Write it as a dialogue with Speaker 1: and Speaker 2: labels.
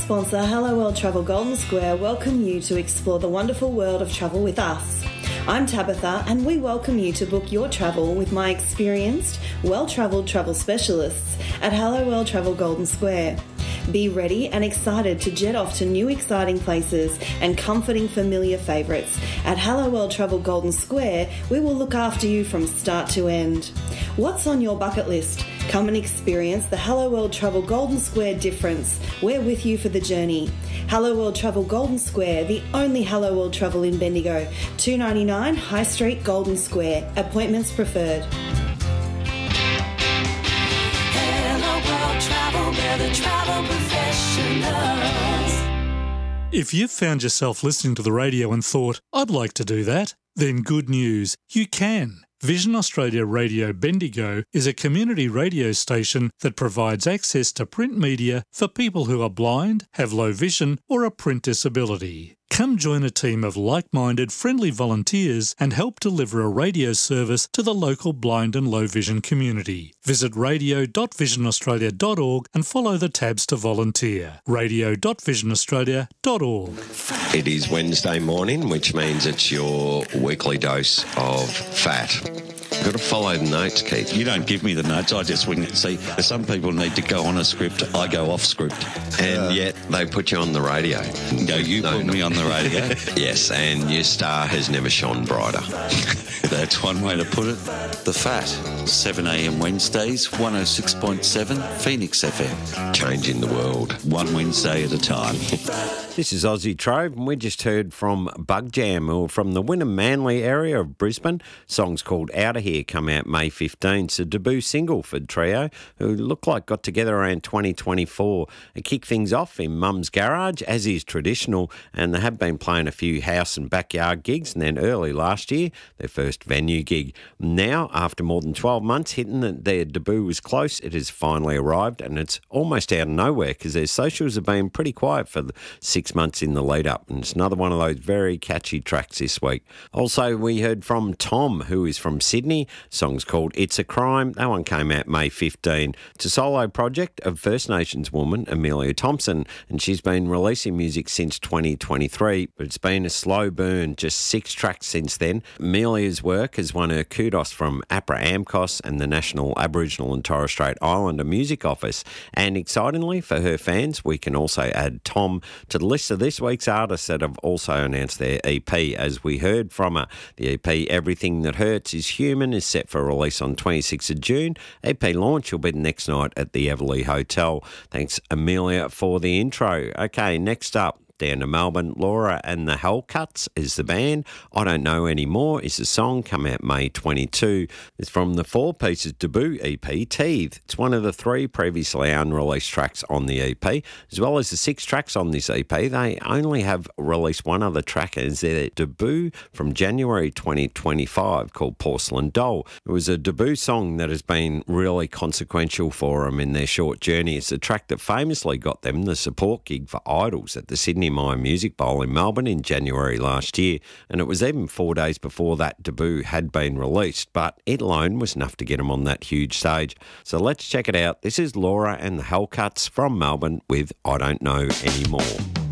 Speaker 1: sponsor, Hello World Travel Golden Square, welcome you to explore the wonderful world of travel with us. I'm Tabitha, and we welcome you to book your travel with my experienced, well-travelled travel specialists at Hello World Travel Golden Square. Be ready and excited to jet off to new exciting places and comforting familiar favourites. At Hello World Travel Golden Square, we will look after you from start to end. What's on your bucket list? Come and experience the Hello World Travel Golden Square difference. We're with you for the journey. Hello World Travel Golden Square, the only Hello World Travel in Bendigo. $2.99 High Street, Golden Square. Appointments preferred.
Speaker 2: If you've found yourself listening to the radio and thought, I'd like to do that, then good news, you can. Vision Australia Radio Bendigo is a community radio station that provides access to print media for people who are blind, have low vision or a print disability. Come join a team of like-minded, friendly volunteers and help deliver a radio service to the local blind and low vision community. Visit radio.visionaustralia.org and follow the tabs to volunteer. radio.visionaustralia.org.
Speaker 3: It is Wednesday morning, which means it's your weekly dose of fat. Got to follow the notes, Keith.
Speaker 4: You don't give me the notes, I just wing it. See, some people need to go on a script, I go off script.
Speaker 3: And yet they put you on the radio.
Speaker 4: No, you put me on the radio.
Speaker 3: Yes, and your star has never shone brighter.
Speaker 4: That's one way to put it. The Fat, 7 a.m. Wednesdays, 106.7 Phoenix FM.
Speaker 3: Changing the world.
Speaker 4: One Wednesday at a time.
Speaker 5: This is Aussie Trove, and we just heard from Bug Jam, or from the Wynnum Manly area of Brisbane. Song's called Outta Here, come out May 15th. It's a debut single for the trio, who look like got together around 2024. They kick things off in Mum's Garage, as is traditional, and they have been playing a few house and backyard gigs, and then early last year, their first venue gig. Now, after more than 12 months hitting that their debut was close, it has finally arrived, and it's almost out of nowhere because their socials have been pretty quiet for the 6 months in the lead up, and it's another one of those very catchy tracks this week. Also, we heard from Tom, who is from Sydney. Song's called It's a Crime. That one came out May 15. It's a solo project of First Nations woman Amelia Thompson, and she's been releasing music since 2023, but it's been a slow burn, just 6 tracks since then. Amelia's work has won her kudos from APRA AMCOS and the National Aboriginal and Torres Strait Islander Music Office, and excitingly for her fans, we can also add Tom to the list of this week's artists that have also announced their EP, as we heard from her. The EP Everything That Hurts Is Human is set for release on 26th of June. EP launch will be the next night at the Everleigh Hotel. Thanks, Amelia, for the intro. Okay, next up, down to Melbourne, Laura and the Hellcuts is the band. I Don't Know Anymore is the song, come out May 22. It's from the 4-pieces debut EP, Teeth. It's one of the 3 previously unreleased tracks on the EP. As well as the 6 tracks on this EP, they only have released one other track as their debut from January 2025 called Porcelain Doll. It was a debut song that has been really consequential for them in their short journey. It's a track that famously got them the support gig for Idols at the Sydney Myer Music Bowl in Melbourne in January last year, and it was even 4 days before that debut had been released, but it alone was enough to get them on that huge stage. So let's check it out. This is Laura and the Hellcuts from Melbourne with I Don't Know Anymore.